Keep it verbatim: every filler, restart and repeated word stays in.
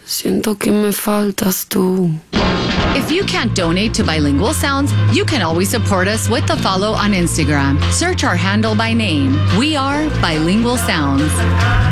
Siento que me faltas tú. If you can't donate to Bilingual Sounds, you can always support us with a follow on Instagram. Search our handle by name. We are Bilingual Sounds.